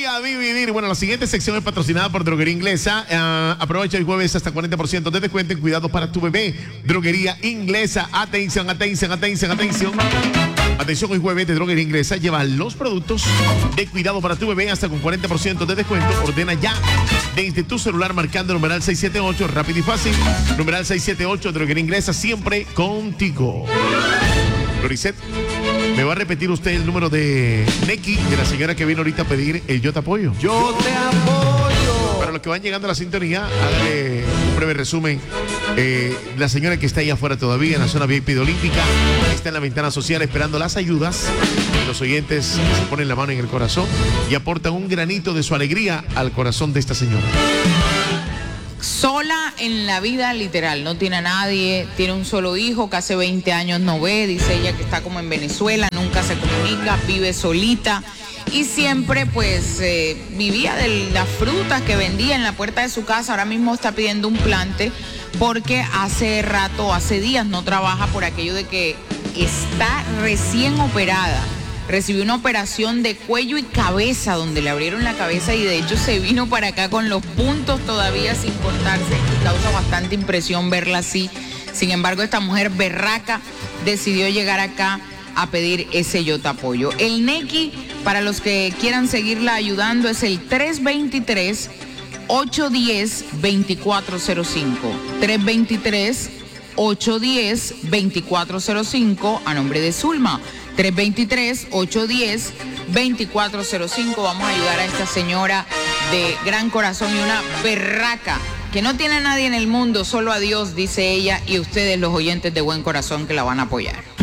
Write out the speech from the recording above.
voy a dividir. Bueno, la siguiente sección es patrocinada por Droguería Inglesa. Aprovecha el jueves hasta 40% de descuento en cuidado para tu bebé. Droguería Inglesa. Atención, atención, atención, atención. Atención, hoy jueves de Droguería Inglesa lleva los productos de cuidado para tu bebé hasta con 40% de descuento. Ordena ya desde tu celular marcando el numeral 678, rápido y fácil. Numeral 678, Droguería Inglesa, siempre contigo. Loricet, ¿me va a repetir usted el número de Neki, de la señora que vino ahorita a pedir el Yo Te Apoyo? Yo te apoyo. Para los que van llegando a la sintonía, hágale un breve resumen. La señora que está ahí afuera todavía en la zona VIP de Olímpica está en la ventana social esperando las ayudas. Los oyentes se ponen la mano en el corazón y aportan un granito de su alegría al corazón de esta señora. Sola en la vida, literal, no tiene a nadie, tiene un solo hijo que hace 20 años no ve, dice ella que está como en Venezuela, nunca se comunica, vive solita y siempre pues vivía de las frutas que vendía en la puerta de su casa. Ahora mismo está pidiendo un plante porque hace rato, hace días no trabaja por aquello de que está recién operada. Recibió una operación de cuello y cabeza donde le abrieron la cabeza y de hecho se vino para acá con los puntos todavía sin cortarse y causa bastante impresión verla así. Sin embargo, esta mujer berraca decidió llegar acá a pedir ese Yo Te Apoyo. El Neki, para los que quieran seguirla ayudando, es el 323-810-2405. 323-810-2405 a nombre de Zulma. 323-810-2405. Vamos a ayudar a esta señora de gran corazón y una berraca que no tiene a nadie en el mundo, solo a Dios, dice ella, y ustedes los oyentes de buen corazón que la van a apoyar.